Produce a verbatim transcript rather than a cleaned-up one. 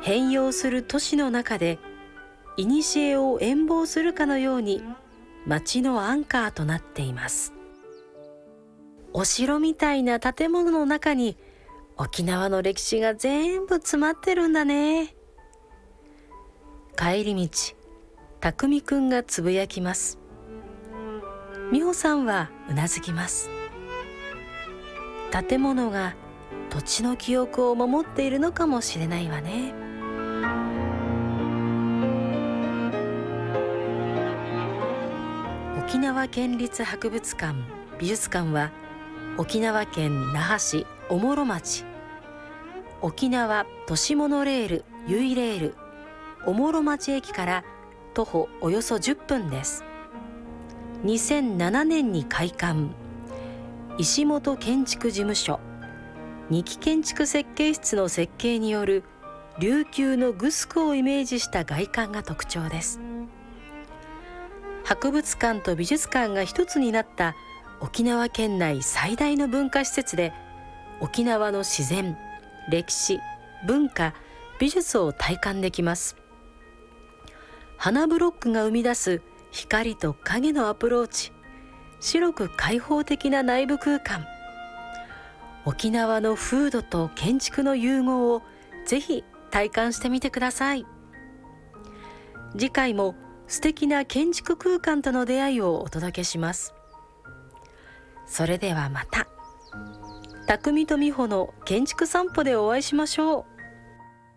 変容する都市の中で古を遠望するかのように街のアンカーとなっています。お城みたいな建物の中に沖縄の歴史が全部詰まってるんだね。帰り道、たくみくんがつぶやきます。みほさんはうなずきます。建物が土地の記憶を守っているのかもしれないわね。沖縄県立博物館・美術館は沖縄県那覇市おもろ町、沖縄都市モノレールゆいレールおもろ町駅から徒歩およそじゅっぷんです。にせんななねんに開館。石本建築事務所二期建築設計室の設計による琉球のグスクをイメージした外観が特徴です。博物館と美術館が一つになった沖縄県内最大の文化施設で、沖縄の自然、歴史、文化、美術を体感できます。花ブロックが生み出す光と影のアプローチ、白く開放的な内部空間、沖縄の風土と建築の融合をぜひ体感してみてください。次回も素敵な建築空間との出会いをお届けします。それではまた。匠と美穂の建築散歩でお会いしましょう。